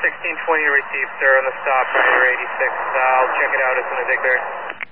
1620 received, sir, on the stop, Ryder 86. I'll check it out as soon as I clear.